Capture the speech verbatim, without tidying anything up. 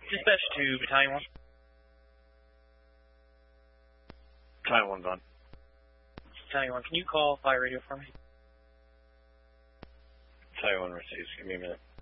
Dispatch to Battalion one. Battalion one's on. Battalion one, can you call fire radio for me? Battalion one receives. Give me a minute.